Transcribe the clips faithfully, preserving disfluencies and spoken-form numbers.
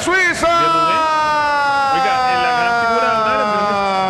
Suiza. Oiga, en la gran figura de una de las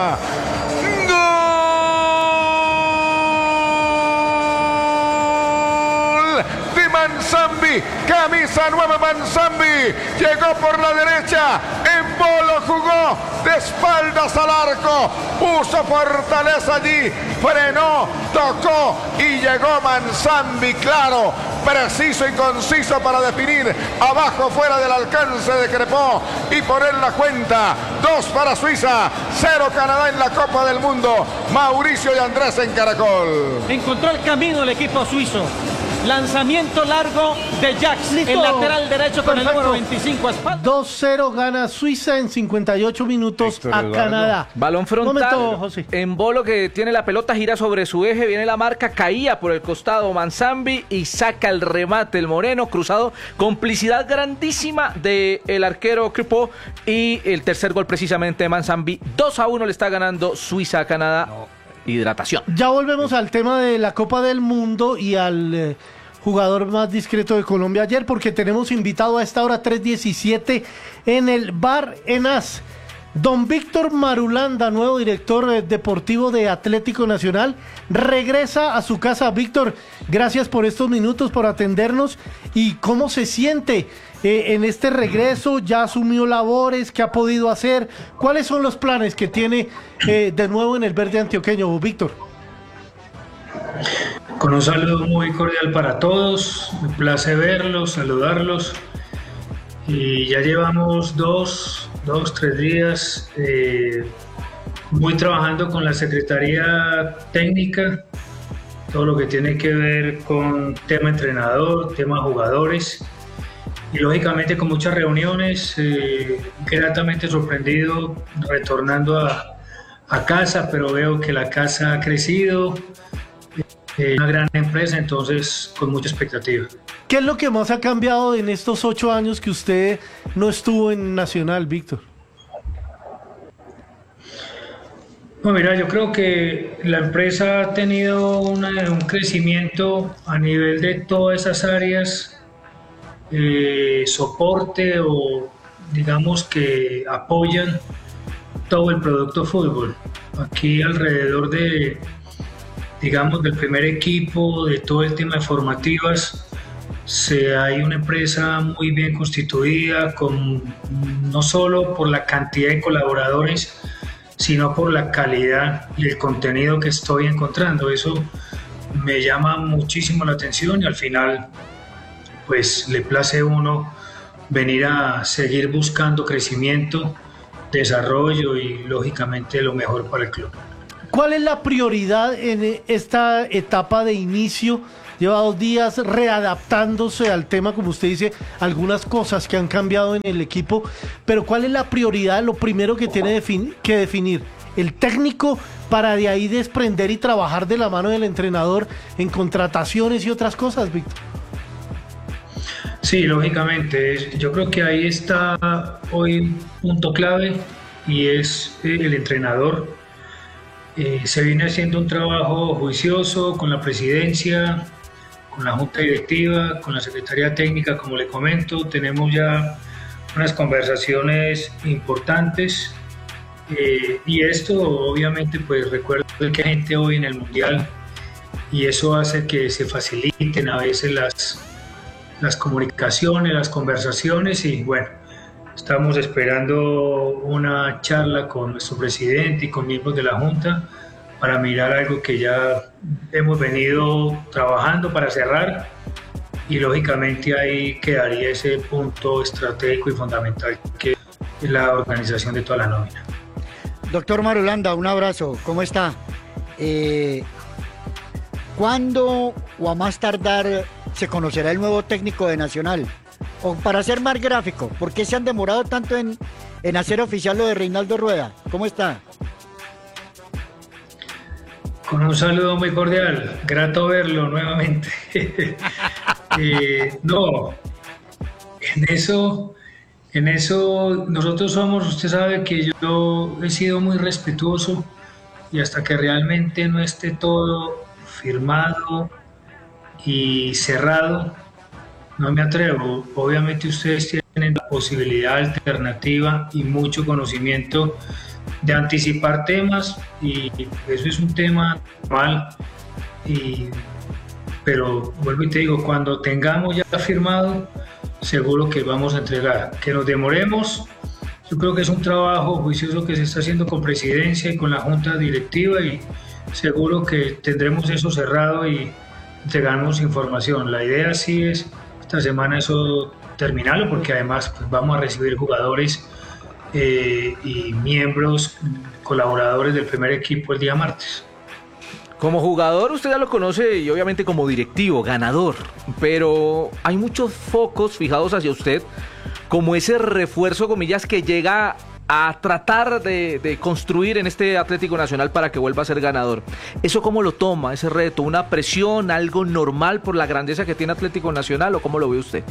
grandes... de Manzambi, camisa nueve Manzambi, llegó por la derecha, en Bolo jugó de espaldas al arco, puso fortaleza allí, frenó, tocó y llegó Manzambi, claro, preciso y conciso para definir, abajo fuera del alcance de Crepó y poner la cuenta, dos para Suiza, cero Canadá en la Copa del Mundo. Mauricio y Andrés en Caracol. Encontró el camino el equipo suizo. Lanzamiento largo de Jax, Listo. el lateral derecho con Perfecto. el número veinticinco a espalda. dos cero gana Suiza en cincuenta y ocho minutos Héctor a Eduardo. Canadá. Balón frontal. Momento, José. En Bolo, que tiene la pelota, gira sobre su eje, viene la marca, caía por el costado Manzambi y saca el remate el moreno, cruzado, complicidad grandísima del arquero Crepó y el tercer gol precisamente de Manzambi. dos a uno le está ganando Suiza a Canadá. No. Hidratación. Ya volvemos al tema de la Copa del Mundo y al eh, jugador más discreto de Colombia ayer, porque tenemos invitado a esta hora tres diecisiete en el Bar Enas. Don Víctor Marulanda, nuevo director eh, deportivo de Atlético Nacional, regresa a su casa. Víctor, gracias por estos minutos, por atendernos. ¿Y cómo se siente eh, en este regreso? ¿Ya asumió labores? ¿Qué ha podido hacer? ¿Cuáles son los planes que tiene eh, de nuevo en el verde antioqueño, Víctor? Con un saludo muy cordial para todos, me place verlos, saludarlos. Y ya llevamos dos, dos, tres días eh, muy trabajando con la Secretaría Técnica, todo lo que tiene que ver con tema entrenador, tema jugadores, y lógicamente con muchas reuniones, eh, gratamente sorprendido retornando a, a casa, pero veo que la casa ha crecido, eh, una gran empresa, entonces con mucha expectativa. ¿Qué es lo que más ha cambiado en estos ocho años que usted no estuvo en Nacional, Víctor? No, mira, yo creo que la empresa ha tenido una, un crecimiento a nivel de todas esas áreas, eh, soporte o digamos que apoyan todo el producto fútbol. Aquí alrededor de, digamos, del primer equipo, de todo el tema de formativas, se, hay una empresa muy bien constituida, con, no solo por la cantidad de colaboradores, sino por la calidad y el contenido que estoy encontrando. Eso me llama muchísimo la atención y al final pues le place a uno venir a seguir buscando crecimiento, desarrollo y lógicamente lo mejor para el club. ¿Cuál es la prioridad en esta etapa de inicio? Lleva dos días readaptándose al tema, como usted dice, algunas cosas que han cambiado en el equipo, pero ¿cuál es la prioridad, lo primero que tiene defin- que definir el técnico para de ahí desprender y trabajar de la mano del entrenador en contrataciones y otras cosas, Víctor? Sí, lógicamente, yo creo que ahí está hoy un punto clave y es el entrenador. Eh, se viene haciendo un trabajo juicioso con la presidencia, con la junta directiva, con la secretaría técnica, como le comento, tenemos ya unas conversaciones importantes eh, y esto obviamente pues recuerdo que hay gente hoy en el mundial y eso hace que se faciliten a veces las, las comunicaciones, las conversaciones y bueno, estamos esperando una charla con nuestro presidente y con miembros de la junta para mirar algo que ya hemos venido trabajando para cerrar y lógicamente ahí quedaría ese punto estratégico y fundamental que es la organización de toda la nómina. Doctor Marulanda, un abrazo, ¿cómo está? Eh, ¿Cuándo o a más tardar se conocerá el nuevo técnico de Nacional? O para ser más gráfico, ¿por qué se han demorado tanto en, en hacer oficial lo de Reinaldo Rueda? ¿Cómo está? Con un saludo muy cordial, grato verlo nuevamente. eh, no, en eso, en eso nosotros somos, usted sabe que yo he sido muy respetuoso y hasta que realmente no esté todo firmado y cerrado, no me atrevo. Obviamente ustedes tienen tienen la posibilidad alternativa y mucho conocimiento de anticipar temas, y eso es un tema normal, y, pero vuelvo y te digo, cuando tengamos ya firmado, seguro que vamos a entregar. Que nos demoremos, yo creo que es un trabajo juicioso que se está haciendo con presidencia y con la junta directiva, y seguro que tendremos eso cerrado y entregarnos información. La idea sí es esta semana eso terminarlo, porque además pues, vamos a recibir jugadores eh, y miembros, colaboradores del primer equipo el día martes. Como jugador usted ya lo conoce y obviamente como directivo, ganador, pero hay muchos focos fijados hacia usted como ese refuerzo, comillas, que llega a tratar de, de construir en este Atlético Nacional para que vuelva a ser ganador. ¿Eso cómo lo toma, ese reto? ¿Una presión, algo normal por la grandeza que tiene Atlético Nacional, o cómo lo ve usted?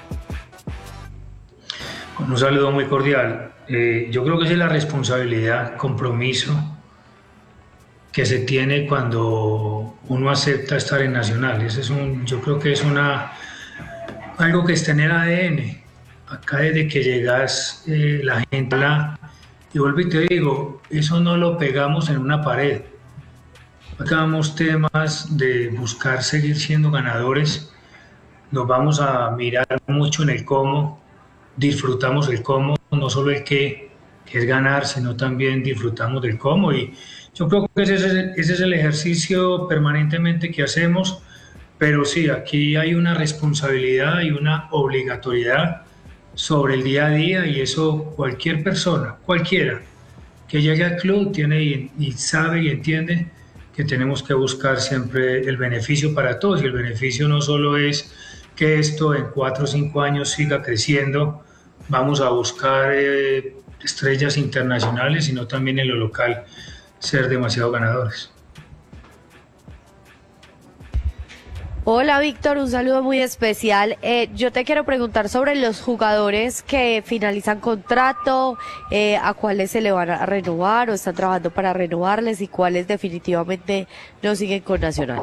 Un saludo muy cordial. Eh, yo creo que esa es la responsabilidad, compromiso que se tiene cuando uno acepta estar en Nacional. Ese es un, yo creo que es una algo que está en el A D N. Acá desde que llegas, eh, la gente la, y vuelvo y te digo, eso no lo pegamos en una pared. Acá vamos temas de buscar seguir siendo ganadores, nos vamos a mirar mucho en el cómo, disfrutamos el cómo, no solo el qué, que es ganar, sino también disfrutamos del cómo, y yo creo que ese es, el, ese es el ejercicio permanentemente que hacemos, pero sí, aquí hay una responsabilidad y una obligatoriedad sobre el día a día, y eso cualquier persona, cualquiera que llegue al club tiene y, y sabe y entiende que tenemos que buscar siempre el beneficio para todos, y el beneficio no solo es que esto en cuatro o cinco años siga creciendo, vamos a buscar eh, estrellas internacionales, sino también en lo local ser demasiado ganadores. Hola Víctor, un saludo muy especial. Eh, yo te quiero preguntar sobre los jugadores que finalizan contrato, eh, a cuáles se le van a renovar o están trabajando para renovarles, y cuáles definitivamente no siguen con Nacional.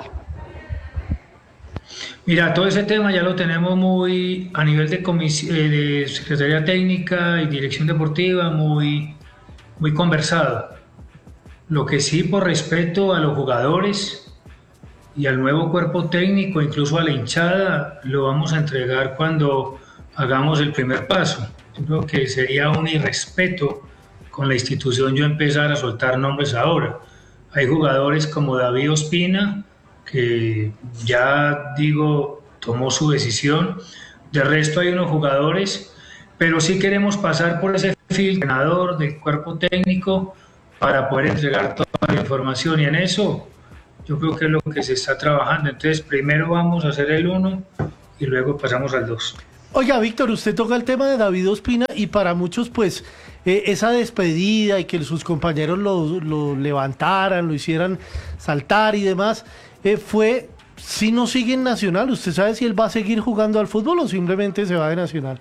Mira, todo ese tema ya lo tenemos muy a nivel de, eh, de Secretaría Técnica y Dirección Deportiva, muy, muy conversado. Lo que sí, por respeto a los jugadores y al nuevo cuerpo técnico, incluso a la hinchada, lo vamos a entregar cuando hagamos el primer paso. Yo creo que sería un irrespeto con la institución yo empezar a soltar nombres ahora. Hay jugadores como David Ospina, que ya digo, tomó su decisión. De resto hay unos jugadores, pero sí queremos pasar por ese filtrador del cuerpo técnico para poder entregar toda la información, y en eso yo creo que es lo que se está trabajando. Entonces primero vamos a hacer el uno y luego pasamos al dos. Oiga, Víctor, usted toca el tema de David Ospina, y para muchos pues eh, esa despedida y que sus compañeros lo, lo levantaran, lo hicieran saltar y demás, eh, fue, si no sigue en Nacional, ¿usted sabe si él va a seguir jugando al fútbol o simplemente se va de Nacional?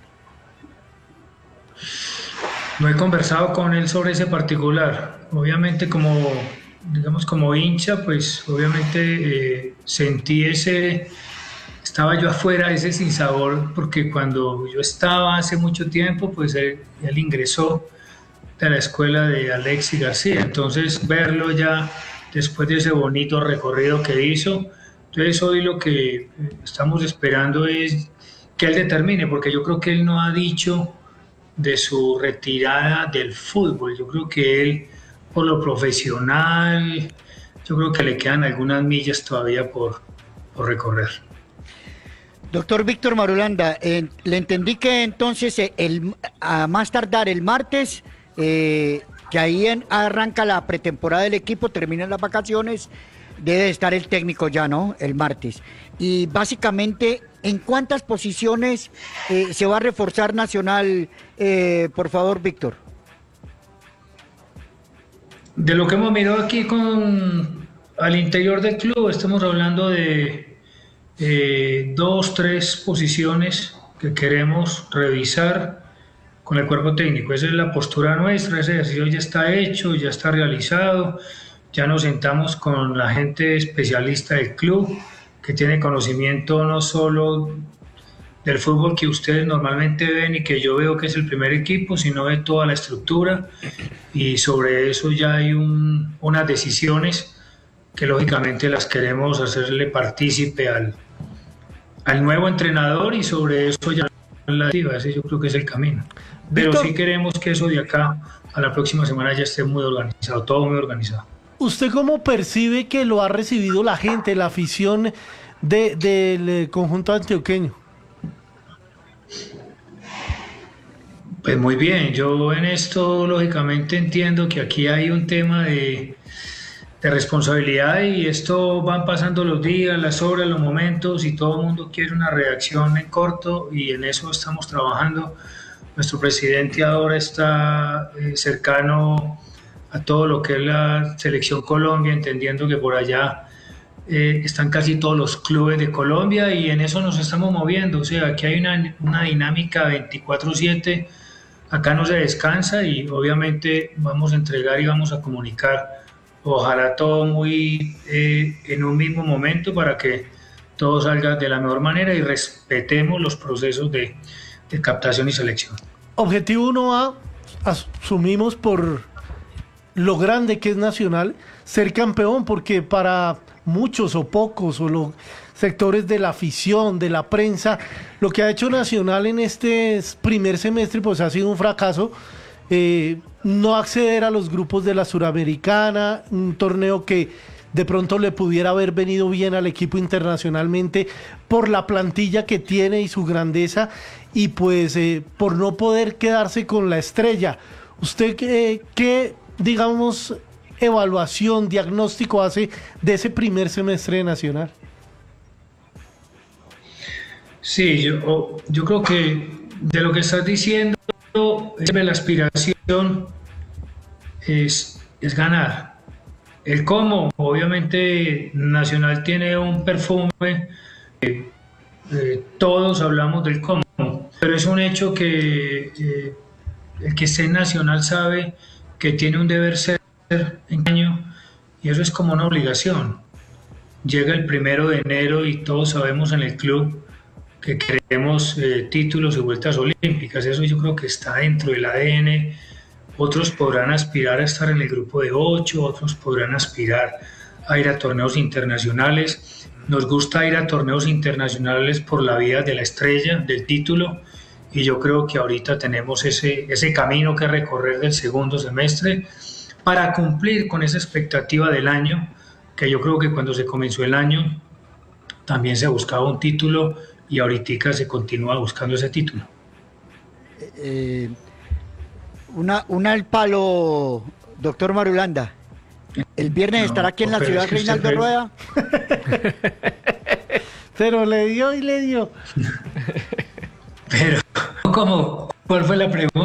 No he conversado con él sobre ese particular. Obviamente como, digamos, como hincha, pues obviamente eh, sentí ese, estaba yo afuera, ese sinsabor, porque cuando yo estaba hace mucho tiempo, pues él, él ingresó a la escuela de Alexis García. Entonces verlo ya después de ese bonito recorrido que hizo, entonces hoy lo que estamos esperando es que él determine, porque yo creo que él no ha dicho de su retirada del fútbol. Yo creo que él, por lo profesional, yo creo que le quedan algunas millas todavía por, por recorrer. Doctor Víctor Marulanda, eh, le entendí que entonces eh, el, a más tardar el martes, eh, que ahí en, arranca la pretemporada del equipo, terminan las vacaciones, debe estar el técnico ya, ¿no? El martes. Y básicamente, ¿en cuántas posiciones eh, se va a reforzar Nacional, eh, por favor, Víctor? De lo que hemos mirado aquí con al interior del club, estamos hablando de eh, dos, tres posiciones que queremos revisar con el cuerpo técnico. Esa es la postura nuestra, ese ejercicio ya está hecho, ya está realizado, ya nos sentamos con la gente especialista del club, que tiene conocimiento no solo del fútbol que ustedes normalmente ven y que yo veo que es el primer equipo, sino de toda la estructura, y sobre eso ya hay un, unas decisiones que lógicamente las queremos hacerle partícipe al, al nuevo entrenador, y sobre eso ya la activa, ese yo creo que es el camino. Pero Víctor, sí queremos que eso de acá a la próxima semana ya esté muy organizado, todo muy organizado. ¿usted cómo percibe que lo ha recibido la gente, la afición de- del eh, conjunto antioqueño? Pues muy bien, yo en esto lógicamente entiendo que aquí hay un tema de, de responsabilidad, y esto van pasando los días, las horas, los momentos, y todo el mundo quiere una reacción en corto, y en eso estamos trabajando. Nuestro presidente ahora está eh, cercano a todo lo que es la selección Colombia, entendiendo que por allá eh, están casi todos los clubes de Colombia, y en eso nos estamos moviendo. O sea, aquí hay una, una dinámica veinticuatro siete, acá no se descansa, y obviamente vamos a entregar y vamos a comunicar, ojalá todo muy eh, en un mismo momento, para que todo salga de la mejor manera y respetemos los procesos de, de captación y selección. Objetivo uno A, asumimos por lo grande que es Nacional, ser campeón, porque para muchos o pocos o los sectores de la afición, de la prensa, lo que ha hecho Nacional en este primer semestre pues ha sido un fracaso. Eh, no acceder a los grupos de la Suramericana, un torneo que de pronto le pudiera haber venido bien al equipo internacionalmente por la plantilla que tiene y su grandeza, y pues eh, por no poder quedarse con la estrella. ¿Usted qué, qué, digamos, evaluación, diagnóstico hace de ese primer semestre de Nacional? Sí, yo, yo creo que de lo que estás diciendo, la aspiración es, es ganar. El cómo, obviamente Nacional tiene un perfume, eh, eh, todos hablamos del cómo, pero es un hecho que eh, el que esté en Nacional sabe que tiene un deber ser en año, y eso es como una obligación. Llega el primero de enero y todos sabemos en el club que queremos eh, títulos y vueltas olímpicas. Eso yo creo que está dentro del A D N. Otros podrán aspirar a estar en el grupo de ocho, otros podrán aspirar a ir a torneos internacionales. Nos gusta ir a torneos internacionales por la vía de la estrella, del título, y yo creo que ahorita tenemos ese, ese camino que recorrer del segundo semestre para cumplir con esa expectativa del año, que yo creo que cuando se comenzó el año también se buscaba un título, y ahorita se continúa buscando ese título. Eh, una, una al palo, doctor Marulanda. El viernes No, estará aquí en la pero ciudad es que usted Reinaldo ve- Rueda. Pero le dio y le dio. Pero, ¿cómo? ¿Cuál fue la pregunta?